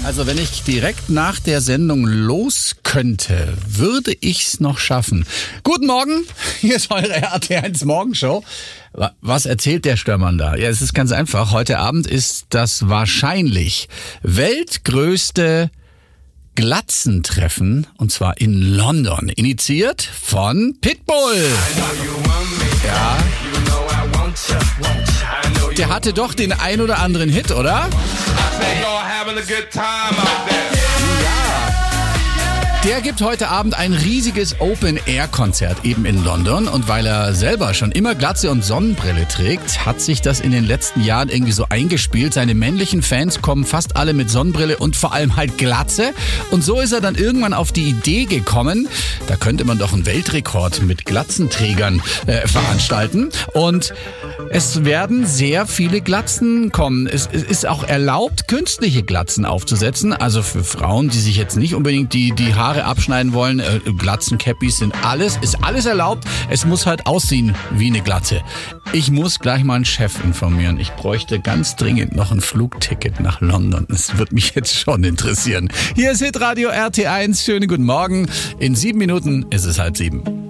Also wenn ich direkt nach der Sendung los könnte, würde ich's noch schaffen. Guten Morgen, hier ist eure RT1 Morgenshow. Was erzählt der Störmann da? Ja, es ist ganz einfach. Heute Abend ist das wahrscheinlich weltgrößte Glatzentreffen, und zwar in London, initiiert von Pitbull. Ja. Der hatte doch den ein oder anderen Hit, oder? Der gibt heute Abend ein riesiges Open-Air-Konzert eben in London, und weil er selber schon immer Glatze und Sonnenbrille trägt, hat sich das in den letzten Jahren irgendwie so eingespielt. Seine männlichen Fans kommen fast alle mit Sonnenbrille und vor allem halt Glatze, und so ist er dann irgendwann auf die Idee gekommen, da könnte man doch einen Weltrekord mit Glatzenträgern veranstalten, und es werden sehr viele Glatzen kommen. Es ist auch erlaubt, künstliche Glatzen aufzusetzen, also für Frauen, die sich jetzt nicht unbedingt die Haare abschneiden wollen, Glatzencappys ist alles erlaubt. Es muss halt aussehen wie eine Glatze. Ich muss gleich mal einen Chef informieren. Ich bräuchte ganz dringend noch ein Flugticket nach London. Das wird mich jetzt schon interessieren. Hier ist Hitradio RT1. Schönen guten Morgen. In 7 Minuten ist es 6:30.